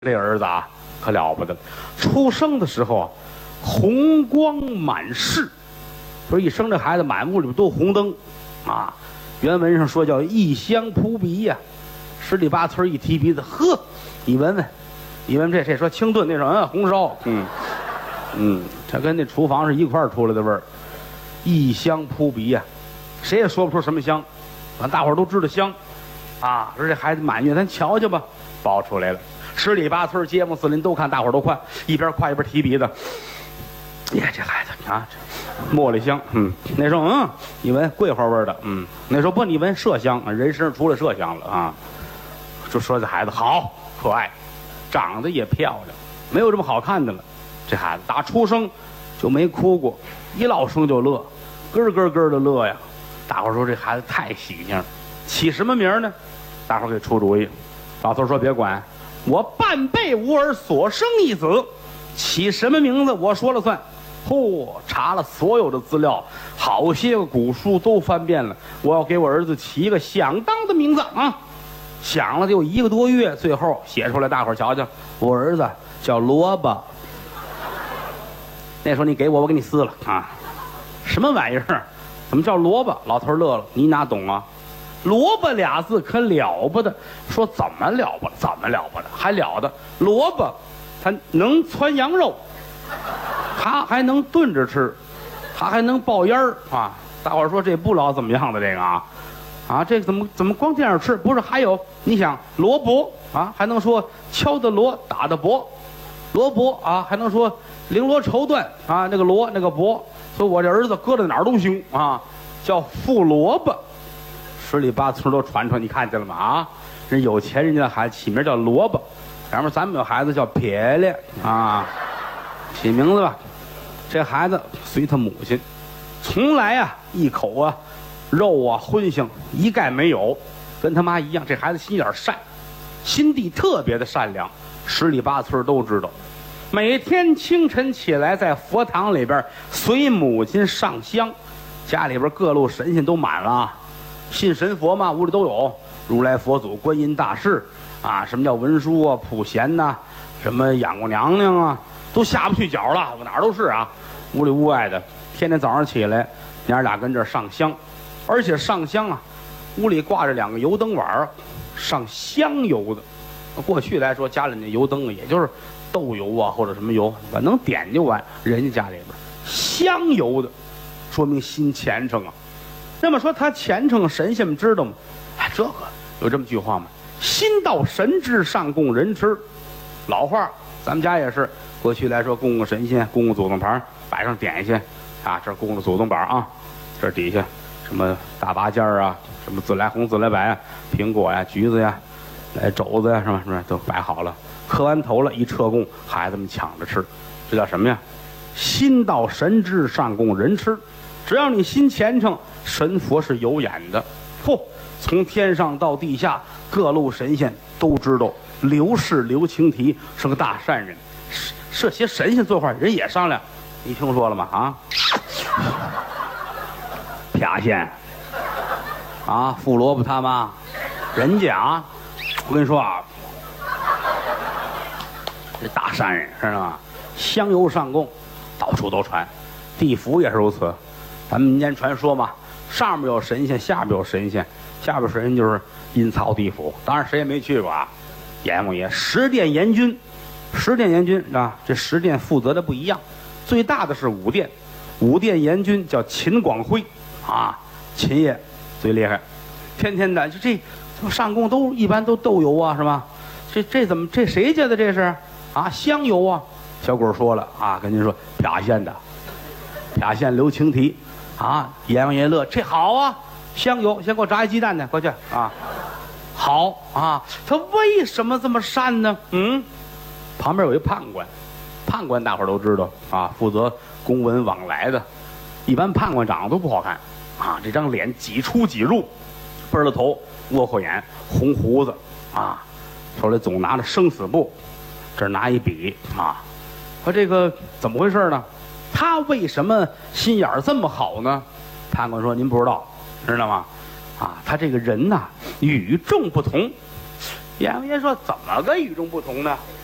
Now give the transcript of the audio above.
这儿子啊，可了不得了。出生的时候啊，红光满室，说一生这孩子，满屋里边都红灯啊。原文上说叫异香扑鼻呀、十里八村一提鼻子，呵，你闻闻，你闻这说清炖，那说红烧，这跟那厨房是一块儿出来的味儿，异香扑鼻呀、谁也说不出什么香，反正大伙儿都知道香啊。说这孩子满月，咱瞧瞧吧，抱出来了。十里八村街坊四邻都看，大伙儿都快，一边快一边提鼻子。呀，这孩子啊，茉莉香，那时候你闻桂花味的，那时候不你闻麝香，人身上出了麝香了啊。就说这孩子好可爱，长得也漂亮，没有这么好看的了。这孩子打出生就没哭过，一落生就乐，咯咯咯的乐呀。大伙儿说这孩子太喜庆了，起什么名呢？大伙儿给出主意。老头说别管。我半辈无儿，所生一子，起什么名字我说了算。查了所有的资料，好些个古书都翻遍了。我要给我儿子起一个响当的名字啊！想了得有1个多月，最后写出来，大伙儿瞧瞧，我儿子叫萝卜。那时候你给我给你撕了啊！什么玩意儿？怎么叫萝卜？老头乐了，你哪懂啊？萝卜俩字可了不得，说怎么了不得？怎么了不得？还了得！萝卜，它能汆羊肉，它还能炖着吃，它还能爆烟儿啊！大伙儿说这不老怎么样的这个啊，这怎么光这样吃？不是还有你想萝卜啊，还能说敲的锣打的钹，萝卜啊，还能说绫罗绸缎啊，那个罗那个帛，所以我这儿子搁在哪儿都行啊，叫富萝卜。十里八村都传，你看见了吗？啊，人有钱人家的孩子起名叫萝卜，然后咱们有孩子叫撇咧啊，起名字吧。这孩子随他母亲，从来啊一口啊肉啊荤腥一概没有，跟他妈一样。这孩子心眼善，心地特别的善良，十里八村都知道。每天清晨起来，在佛堂里边随母亲上香，家里边各路神仙都满了啊。信神佛嘛，屋里都有如来佛祖、观音大士啊，什么叫文殊啊、普贤呐、什么养过娘娘啊，都下不去脚了，哪儿都是啊，屋里屋外的。天天早上起来，娘俩跟这儿上香，而且上香啊，屋里挂着2个油灯碗，上香油的。过去来说，家里那油灯啊，也就是豆油啊或者什么油，能点就完。人家家里边香油的，说明心虔诚啊。那么说他虔诚，神仙们知道吗？这个有这么句话吗？心到神知，上供人吃。老话，咱们家也是。过去来说，供个神仙，供个祖宗牌，摆上点心啊，这供着祖宗板啊，这底下什么大拔尖啊，什么自来红、自来白啊，苹果呀、橘子呀，肘子呀，什么都摆好了。磕完头了，一撤供，孩子们抢着吃，这叫什么呀？心到神知，上供人吃。只要你心虔诚，神佛是有眼的。从天上到地下，各路神仙都知道刘氏刘青提是个大善人。这些神仙做坏人也商量，你听说了吗？啊，啪县啊，富萝卜他妈，人家啊，我跟你说啊，这大善人知道吗？香油上供，到处都传，地府也是如此。咱们民间传说嘛，上面有神仙，下边有神仙，下边神仙就是阴曹地府。当然谁也没去过啊。阎王爷十殿阎君，十殿阎君啊，这10殿负责的不一样。最大的是5殿，5殿阎君叫秦广辉啊，秦爷最厉害，天天的这上供都一般都豆油啊，是吧？这怎么这谁家的这是啊？香油啊！小鬼说了啊，跟您说，啪县的，啪县刘青提。啊，阎王爷乐，这好啊，香油，先给我炸一鸡蛋去，过去啊，好啊。他为什么这么善呢？旁边有一判官，判官大伙儿都知道啊，负责公文往来的。一般判官长得都不好看啊，这张脸几出几入，背了头，窝阔眼，红胡子啊，手里总拿着生死簿，这儿拿一笔啊。说这个怎么回事呢？他为什么心眼儿这么好呢？判官说：“您不知道，知道吗？啊，他这个人呐，与众不同。”阎王爷说：“怎么个与众不同呢？”